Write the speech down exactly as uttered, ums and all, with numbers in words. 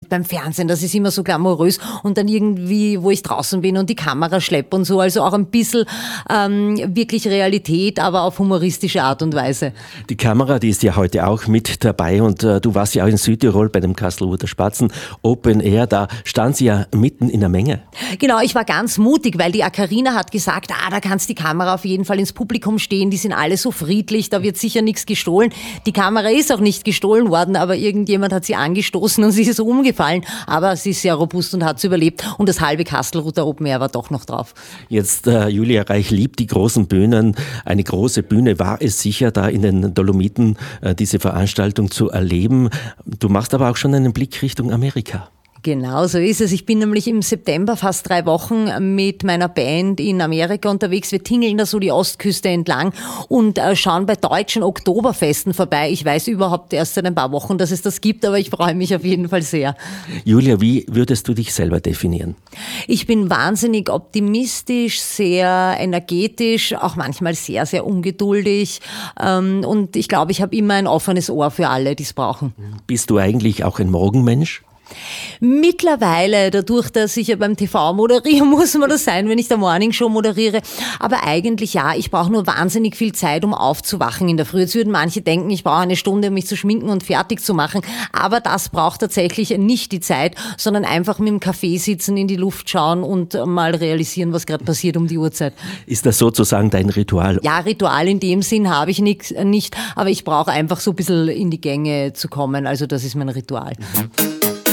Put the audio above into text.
beim Fernsehen, das ist immer so glamourös und dann irgendwie, wo ich draußen bin und die Kamera schleppe und so, also auch ein bisschen ähm, wirklich Realität, aber auf humoristische Art und Weise. Die Kamera, die ist ja heute auch mit dabei und äh, du warst ja auch in Südtirol bei dem Kastelruther Spatzen Open Air, da stand sie ja mitten in der Menge. Genau, ich war ganz mutig, weil die Akarina hat gesagt, ah, da kannst die Kamera auf jeden Fall ins Publikum stehen, die sind alle so friedlich, da wird sicher nichts gestohlen. Die Kamera ist auch nicht gestohlen worden, aber irgendjemand hat sie angestoßen und sie ist umgefallen, aber sie ist sehr robust und hat es überlebt und das halbe Kastelruther Open Air war doch noch drauf. Jetzt, äh, Julia Reich liebt die großen Bühnen. Eine große Bühne war es sicher, da in den Dolomiten äh, diese Veranstaltung zu erleben. Du machst aber auch schon einen Blick Richtung Amerika. Genau, so ist es. Ich bin nämlich im September fast drei Wochen mit meiner Band in Amerika unterwegs. Wir tingeln da so die Ostküste entlang und äh, schauen bei deutschen Oktoberfesten vorbei. Ich weiß überhaupt erst seit ein paar Wochen, dass es das gibt, aber ich freue mich auf jeden Fall sehr. Julia, wie würdest du dich selber definieren? Ich bin wahnsinnig optimistisch, sehr energetisch, auch manchmal sehr, sehr ungeduldig. Ähm, und ich glaube, ich habe immer ein offenes Ohr für alle, die es brauchen. Bist du eigentlich auch ein Morgenmensch? Mittlerweile, dadurch, dass ich ja beim T V moderiere, muss man das sein, wenn ich der Morningshow moderiere. Aber eigentlich ja, ich brauche nur wahnsinnig viel Zeit, um aufzuwachen in der Früh. Jetzt würden manche denken, ich brauche eine Stunde, um mich zu schminken und fertig zu machen. Aber das braucht tatsächlich nicht die Zeit, sondern einfach mit dem Kaffee sitzen, in die Luft schauen und mal realisieren, was gerade passiert um die Uhrzeit. Ist das sozusagen dein Ritual? Ja, Ritual in dem Sinn habe ich nix, nicht, aber ich brauche einfach so ein bisschen in die Gänge zu kommen. Also das ist mein Ritual. Mhm.